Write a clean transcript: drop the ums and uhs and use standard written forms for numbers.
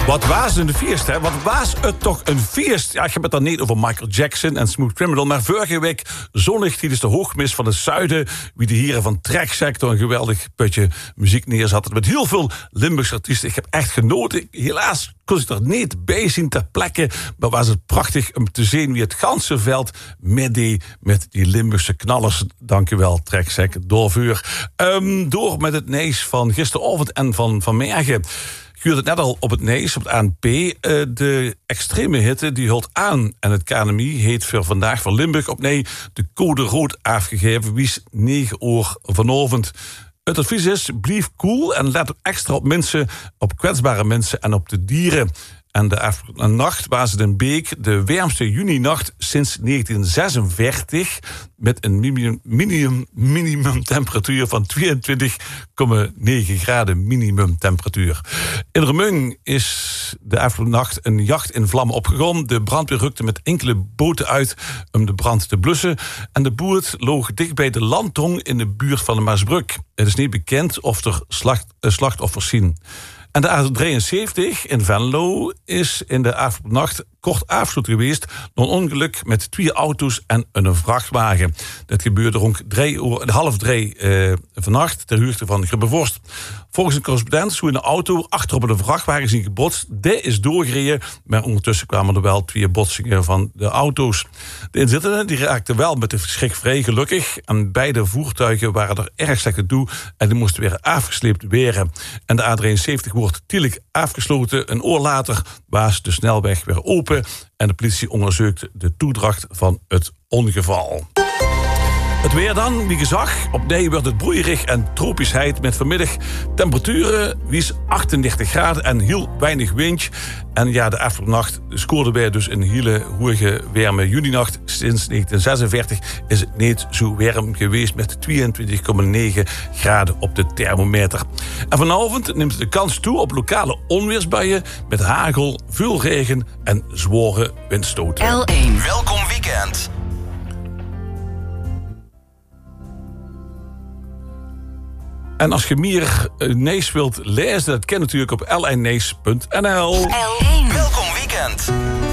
Wat was een feest, hè? Wat was het toch een feest? Ja, ik heb het dan niet over Michael Jackson en Smooth Criminal, maar vorige week zonnig tijdens de hoogmis van het zuiden, wie de heren van Treksector een geweldig putje muziek neerzetten met heel veel Limburgse artiesten. Ik heb echt genoten. Helaas kon ik er niet bij zien ter plekke, maar was het prachtig om te zien wie het ganse veld meedeed met die Limburgse knallers. Dank u wel, Treksec, doorvuur. Door met het nieuws van gisteravond en van vanmorgen. Ik huurde het net al op het nieuws, op het ANP. De extreme hitte die houdt aan. En het KNMI heeft voor vandaag voor Limburg opnieuw de code rood afgegeven. Wie is 9 uur vanavond. Het advies is, blijf koel en let extra op mensen, op kwetsbare mensen en op de dieren. En de nacht was het in Beek de warmste juninacht sinds 1946... met een minimumtemperatuur van 22,9 graden minimumtemperatuur. In Remung is de afgelopen nacht een jacht in vlammen opgegaan. De brandweer rukte met enkele boten uit om de brand te blussen. En de boert loog dicht bij de landtong in de buurt van de Maasbrug. Het is niet bekend of er slachtoffers zijn. En de A73 in Venlo is in de afgelopen nacht kort afgesloten geweest door een ongeluk met 2 auto's en een vrachtwagen. Dat gebeurde rond 2:30 vannacht ter hoogte van Grubbevorst. Volgens een correspondent zou een auto achterop een vrachtwagen zien gebotst. Die is doorgereden, maar ondertussen kwamen er wel 2 botsingen van de auto's. De inzittenden die raakten wel met de schrik vrij gelukkig. En beide voertuigen waren er erg slecht aan toe en die moesten weer afgesleept worden. En de A73 wordt tijdelijk afgesloten. Een uur later was de snelweg weer open en de politie onderzoekt de toedracht van het ongeval. Het weer dan, wie gezag. Opnieuw wordt het broeierig en tropisch heet met vanmiddag temperaturen wies 38 graden en heel weinig wind. En ja, de afgelopen nacht scoorden wij dus een hele hoge warme juninacht. Sinds 1946 is het niet zo warm geweest met 22,9 graden op de thermometer. En vanavond neemt de kans toe op lokale onweersbuien met hagel, veel regen en zware windstoten. L1. Welkom weekend. En als je meer nieuws wilt lezen, dat kan natuurlijk op lnnews.nl. L1. Welkom weekend.